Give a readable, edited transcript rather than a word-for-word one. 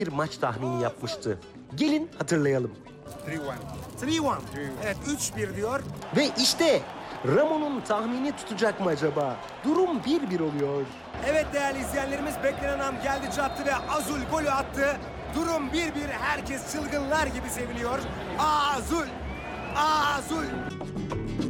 bir maç tahmini yapmıştı. Gelin hatırlayalım. 3-1. 3-1. Evet 3-1 diyor. Ve işte Ramon'un tahmini tutacak mı acaba? Durum 1-1 oluyor. Evet değerli izleyenlerimiz, beklenen an geldi çattı ve Azul golü attı. Durum 1-1, herkes çılgınlar gibi seviniyor. Azul! Azul!